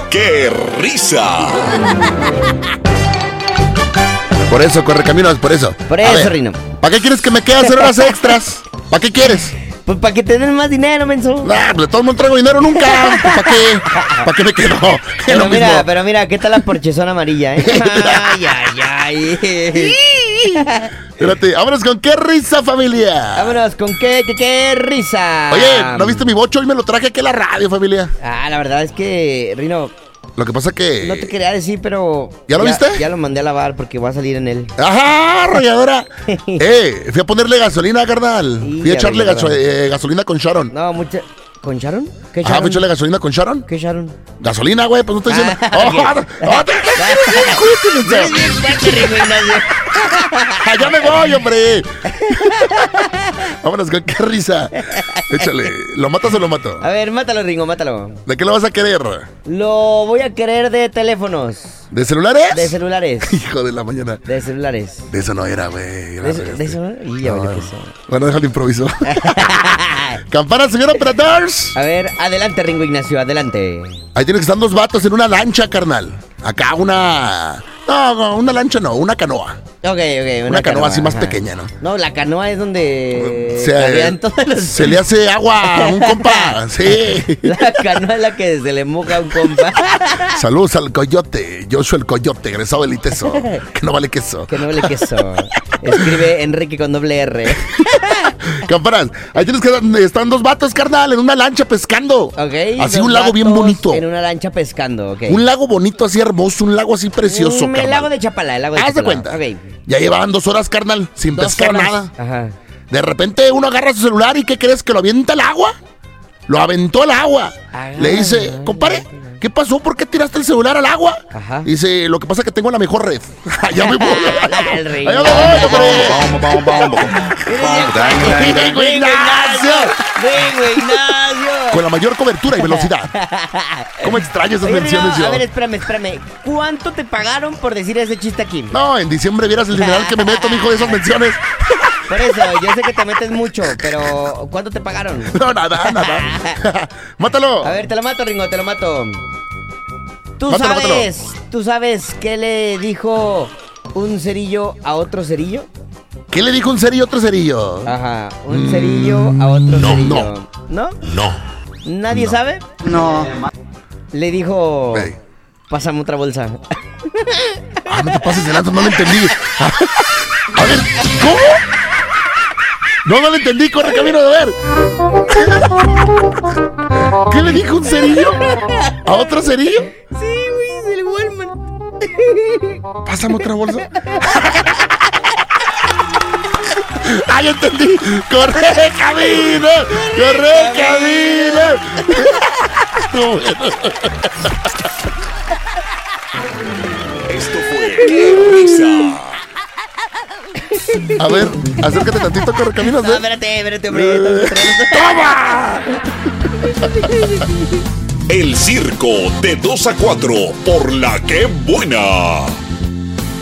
¡Qué risa! Por eso, Correcaminos, por eso. Por eso, Rino. ¿Para qué quieres que me quede a hacer horas extras? ¿Para qué quieres? Pues para que te den más dinero, menso. Nah, de todo no traigo dinero nunca. ¿Para qué? ¿Para qué me quedo? Pero mira, ¿qué tal la porchezona amarilla, ay? Espérate, vámonos con qué risa, familia. Vámonos con qué risa. Oye, ¿no viste mi bocho? Hoy me lo traje aquí a la radio, familia. La verdad es que, Rino, lo que pasa que... no te quería decir, pero... ¿Ya lo viste? Ya lo mandé a lavar porque va a salir en él. ¡Ajá, rayadora! Fui a ponerle gasolina, carnal. Fui a echarle gasolina con Sharon. No, mucha... ¿Con Sharon? ¿Qué Sharon? ¿Fui a echarle gasolina con Sharon? ¿Qué Sharon? Gasolina, güey, pues no estoy diciendo... ¡Ya me voy, hombre! Vámonos con qué risa. Échale, ¿lo matas o lo mato? A ver, mátalo, Ringo, mátalo. ¿De qué lo vas a querer? Lo voy a querer de teléfonos. ¿De celulares? De celulares. Hijo de la mañana. De celulares. De eso no era, güey. ¿De eso no? Y ya valió que eso. Bueno, déjalo improviso. Campana, señor operadores. A ver, adelante, Ringo Ignacio, adelante. Ahí tienes que estar dos vatos en una lancha, carnal. Acá una... No, una lancha no, una canoa. Ok. Una canoa así más pequeña, ¿no? No, la canoa es donde... Se le hace agua a un compa, sí. La canoa es la que se le moja a un compa. Saludos al coyote, Joshua el coyote, egresado del ITESO. Que no vale queso. Que no vale queso. Escribe Enrique con doble R. Campanas, ahí tienes que... Están dos vatos, carnal, en una lancha pescando. Ok. Así un lago bien bonito. En una lancha pescando, ok. Un lago bonito, así hermoso, un lago así precioso, carnal. El lago de Chapala, el lago de Chapala. Haz de cuenta. Okay. Ya llevaban 2 horas, carnal, sin pescar nada. Ajá. De repente uno agarra su celular y ¿qué crees? ¿Que lo avienta al agua? Lo aventó al agua. Le dice, compadre, ¿qué pasó? ¿Por qué tiraste el celular al agua? Ajá. Dice, lo que pasa es que tengo la mejor red. Ya me voy. ¡Vengo, Ignacio! Con la mayor cobertura y velocidad. ¿Cómo extraño esas menciones yo? A ver, espérame. ¿Cuánto te pagaron por decir ese chiste aquí? No, en diciembre vieras el dineral que me meto, mijo, de esas menciones. Por eso, yo sé que te metes mucho, pero ¿cuánto te pagaron? No, nada. ¡Mátalo! A ver, te lo mato, Ringo, te lo mato. Mátalo. ¿Tú sabes qué le dijo un cerillo a otro cerillo? ¿Qué le dijo un cerillo a otro cerillo? Ajá, un cerillo a otro cerillo. ¿No? ¿Nadie sabe? No. Le dijo... Hey. Pásame otra bolsa. No te pases de lanza, no lo entendí. A ver, ¿cómo? No lo entendí, corre camino de ver. ¿Qué le dijo un cerillo a otro cerillo? Sí, güey, es el Walmart. Pásame otra bolsa. ¡Ah, ya entendí! ¡Corre camino! Esto fue ¡Qué risa! A ver, acércate tantito, Correcaminos. No, espérate, hombre. ¡Toma! El circo de 2 a 4 por La Que Buena.